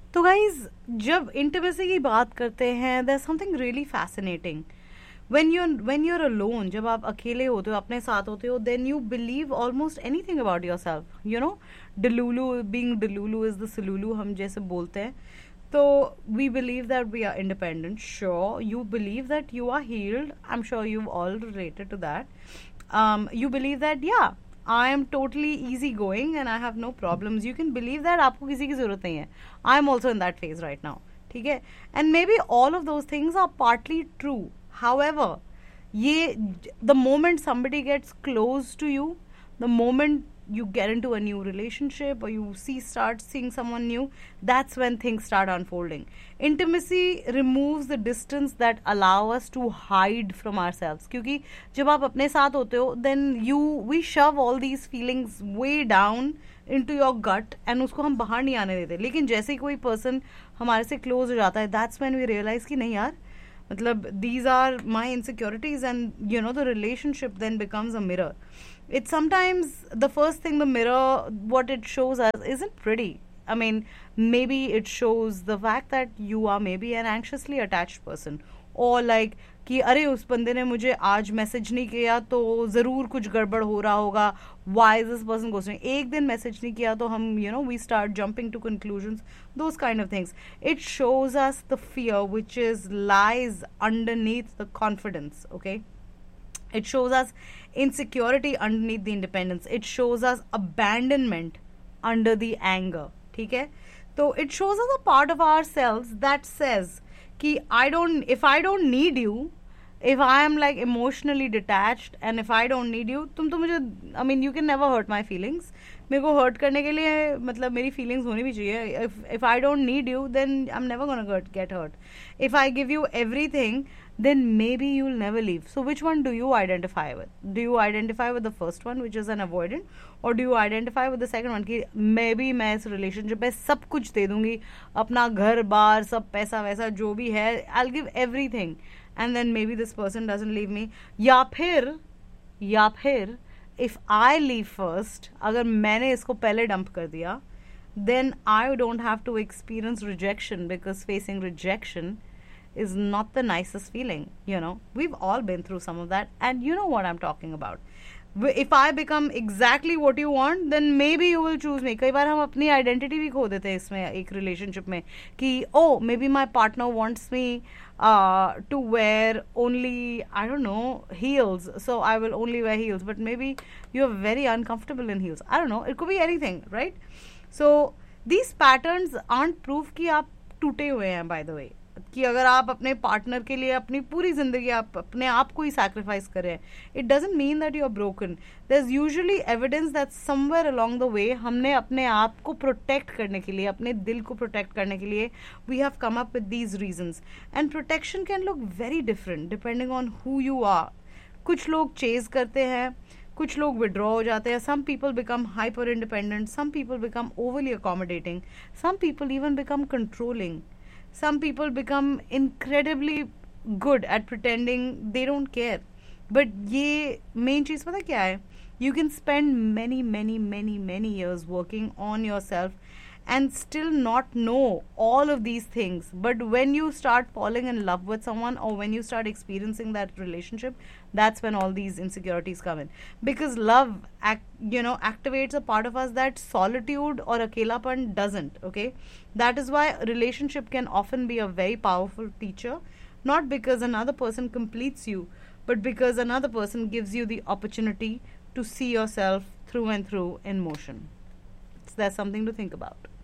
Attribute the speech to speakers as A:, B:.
A: तो गाइज जब इंटिमेसी की बात करते हैं there something really fascinating when you're alone, जब आप अकेले होते हो, अपने साथ होते हो, then you believe almost anything about yourself, you know. delulu being delulu is the sululu, हम जैसे बोलते हैं. So we believe that we are independent. Sure, you believe that you are healed. I'm sure you've all related to that. You believe that, yeah, I am totally easygoing and I have no problems. You can believe that आपको किसी की ज़रूरत नहीं है. I'm also in that phase right now. ठीक है? And maybe all of those things are partly true. However, the moment somebody gets close to you, the moment you get into a new relationship or you start seeing someone new, that's when things start unfolding. Intimacy removes the distance that allow us to hide from ourselves. क्योंकि जब आप अपने साथ होते हो, then we shove all these feelings way down into your gut and उसको हम बाहर नहीं आने देते. लेकिन जैसे ही कोई person हमारे से close हो जाता है, that's when we realize कि नहीं यार, मतलब these are my insecurities, and you know, the relationship then becomes a mirror. It's sometimes the first thing the mirror, what it shows us isn't pretty. I mean, maybe it shows the fact that you are maybe an anxiously attached person, or like कि अरे उस बंदे ने मुझे आज message नहीं किया तो ज़रूर कुछ गड़बड़ हो रहा होगा, why is this person ghosting. एक दिन मैसेज नहीं किया तो हम, you know, we start jumping to conclusions, those kind of things. It shows us the fear which is lies underneath the confidence. Okay, it shows us insecurity underneath the independence. It shows us abandonment under the anger. ठीक है, तो it shows us a part of ourselves that says कि if I don't need you, if I am like emotionally detached and if I don't need you, तुम तो मुझे, I mean, you can never hurt my feelings. मेरे को hurt करने के लिए मतलब मेरी feelings होनी भी चाहिए. If I don't need you, then I'm never gonna get hurt. If I give you everything, then maybe you'll never leave. So which one do you identify with? Do you identify with the first one, which is an avoidant, or do you identify with the second one कि maybe मैं इस relationship में सब कुछ दे दूंगी, अपना घर बार सब पैसा वैसा जो भी है, I'll give everything, and then maybe this person doesn't leave me. या फिर if I leave first, अगर मैंने इसको पहले dump कर दिया, then I don't have to experience rejection, because facing rejection is not the nicest feeling. You know, we've all been through some of that, and you know what I'm talking about. If I become exactly what you want, then maybe you will choose me. कई बार हम अपनी identity भी खो देते हैं इसमें, एक relationship में, कि oh, maybe my partner wants me to wear only, I don't know, heels, so I will only wear heels, but maybe you're very uncomfortable in heels. I don't know, it could be anything, right? So these patterns aren't proof कि आप टूटे हुए हैं, by the way. कि अगर आप अपने partner के लिए अपनी पूरी जिंदगी आप अपने आप को ही सैक्रिफाइस करें, it doesn't mean that you are broken. There is usually evidence that somewhere along the way हमने अपने आप को प्रोटेक्ट करने के लिए, अपने दिल को प्रोटेक्ट करने के लिए, we have come up with these reasons. And protection can look very different depending on who you are. कुछ लोग चेज करते हैं, कुछ लोग विड्रॉ हो जाते हैं. Some people become hyper independent, some people become overly accommodating, some people even become controlling. Some people become incredibly good at pretending they don't care. But ये main चीज़ पता क्या है? You can spend many years working on yourself and still not know all of these things. But when you start falling in love with someone, or when you start experiencing that relationship, that's when all these insecurities come in. Because love, activates a part of us that solitude or akelapan doesn't. Okay, that is why a relationship can often be a very powerful teacher, not because another person completes you, but because another person gives you the opportunity to see yourself through and through in motion. So that's something to think about.